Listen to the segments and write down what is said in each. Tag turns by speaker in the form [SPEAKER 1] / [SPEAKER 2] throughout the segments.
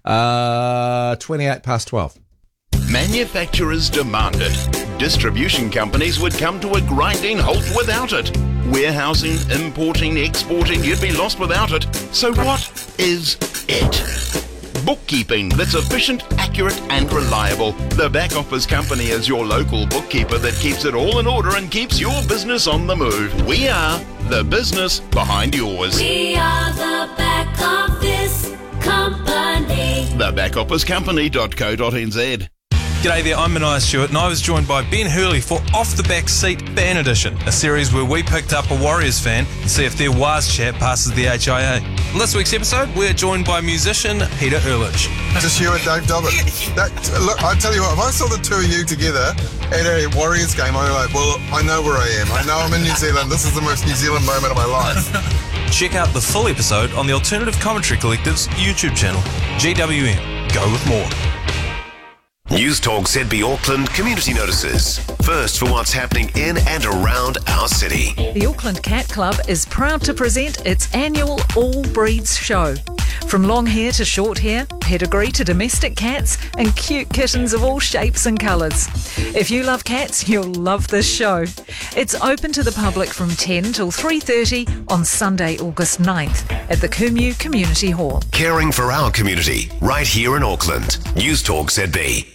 [SPEAKER 1] 28 past 12.
[SPEAKER 2] Manufacturers demand it. Distribution companies would come to a grinding halt without it. Warehousing, importing, exporting, you'd be lost without it. So what is it? Bookkeeping that's efficient, accurate and reliable. The Back Office Company is your local bookkeeper that keeps it all in order and keeps your business on the move. We are the business behind yours.
[SPEAKER 3] We are the Back Office Company.
[SPEAKER 2] TheBackOfficeCompany.co.nz.
[SPEAKER 4] G'day there, I'm Mania Stewart and I was joined by Ben Hurley for Off the Back Seat Fan Edition, a series where we picked up a Warriors fan and see if their Waz chat passes the HIA. In this week's episode, we're joined by musician Peter Ehrlich.
[SPEAKER 5] Just you and Dave Dobbin. Look, I tell you what, if I saw the two of you together at a Warriors game, I'd be like, well, I know where I am. I know I'm in New Zealand. This is the most New Zealand moment of my life.
[SPEAKER 4] Check out the full episode on the Alternative Commentary Collective's YouTube channel, GWM. Go with more.
[SPEAKER 6] News Talk ZB Auckland community notices. First for what's happening in and around our city.
[SPEAKER 7] The Auckland Cat Club is proud to present its annual All Breeds show. From long hair to short hair, pedigree to domestic cats, and cute kittens of all shapes and colours. If you love cats, you'll love this show. It's open to the public from 10 till 3:30 on Sunday, August 9th at the Kumu Community Hall.
[SPEAKER 6] Caring for our community right here in Auckland. News Talk ZB.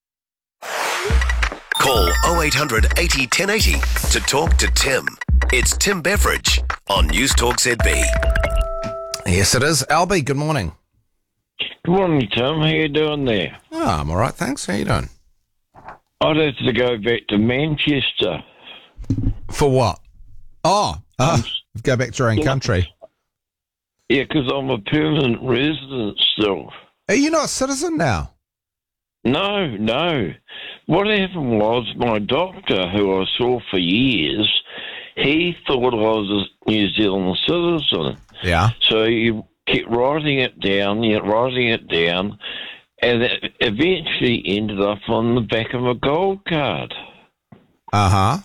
[SPEAKER 6] Call 0800 80 1080 to talk to Tim. It's Tim Beveridge on News Talk ZB.
[SPEAKER 1] Yes, it is. Albie, good morning.
[SPEAKER 8] Good morning, Tim. How you doing there?
[SPEAKER 1] Oh, I'm all right, thanks. How you doing?
[SPEAKER 8] I'd have to go back to Manchester.
[SPEAKER 1] For what? Go back to your own country.
[SPEAKER 8] Yeah, because I'm a permanent resident still.
[SPEAKER 1] Are you not a citizen now?
[SPEAKER 8] No. What happened was my doctor, who I saw for years, he thought I was a New Zealand citizen.
[SPEAKER 1] Yeah.
[SPEAKER 8] So he kept writing it down, and it eventually ended up on the back of a gold card.
[SPEAKER 1] Uh-huh.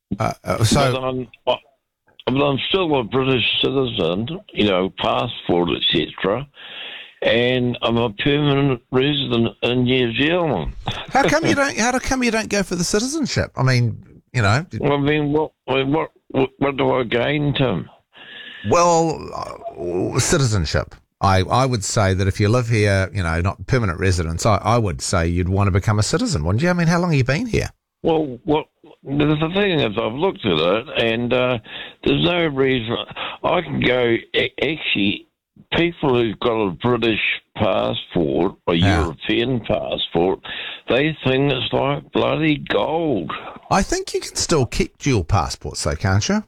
[SPEAKER 8] But I'm still a British citizen, passport, etc., and I'm a permanent resident in New Zealand.
[SPEAKER 1] How come you don't go for the citizenship? I mean,
[SPEAKER 8] what do I gain, Tim?
[SPEAKER 1] Well, citizenship. I would say that if you live here, not permanent residence, I would say you'd want to become a citizen, wouldn't you? I mean, how long have you been here?
[SPEAKER 8] Well, the thing is, I've looked at it, and there's no reason I can go. Actually, people who've got a British passport or European passport, they think it's like bloody gold.
[SPEAKER 1] I think you can still keep dual passports, though, can't you?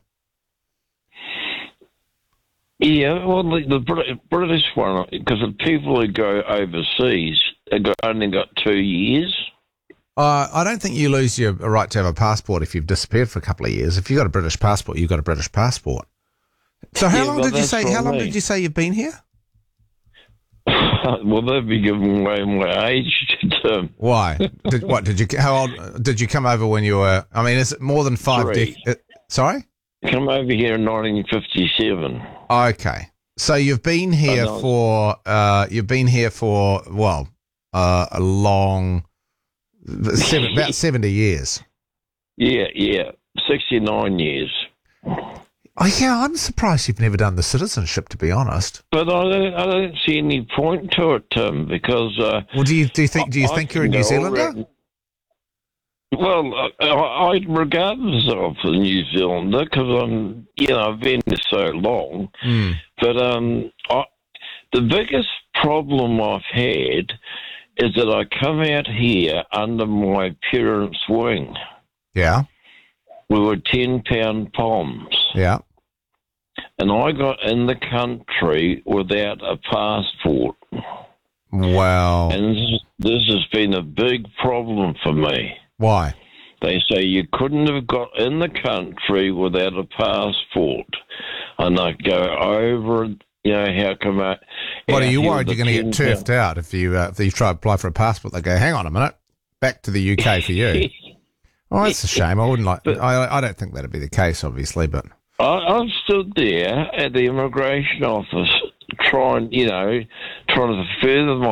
[SPEAKER 8] Yeah, well, the British one, because the people who go overseas only got 2 years.
[SPEAKER 1] I don't think you lose your right to have a passport if you've disappeared for a couple of years. If you've got a British passport, you've got a British passport. So how long did you say you've been here?
[SPEAKER 8] Well, they'd be giving away my age.
[SPEAKER 1] Why? How old did you come over when you were? I mean, is it more than 5 decades? Sorry?
[SPEAKER 8] Come over here in 1957.
[SPEAKER 1] Okay, so you've been here for a long, about 70 years.
[SPEAKER 8] Yeah, 69 years.
[SPEAKER 1] Oh yeah, I'm surprised you've never done the citizenship, to be honest.
[SPEAKER 8] But I don't see any point to it, Tim, because.
[SPEAKER 1] Well, do you think you're a New Zealander?
[SPEAKER 8] Well, I regard myself as a New Zealander because I've been there so long.
[SPEAKER 1] Mm.
[SPEAKER 8] But the biggest problem I've had is that I come out here under my parents' wing.
[SPEAKER 1] Yeah.
[SPEAKER 8] We were 10-pound poms.
[SPEAKER 1] Yeah.
[SPEAKER 8] And I got in the country without a passport.
[SPEAKER 1] Wow.
[SPEAKER 8] And this has been a big problem for me.
[SPEAKER 1] Why?
[SPEAKER 8] They say you couldn't have got in the country without a passport. And I go over, how come I...
[SPEAKER 1] What, are you worried you're going to get turfed out if you try to apply for a passport? They go, hang on a minute, back to the UK for you. Oh, that's a shame. I wouldn't like... I don't think that'd be the case, obviously, but...
[SPEAKER 8] I stood there at the immigration office trying to further my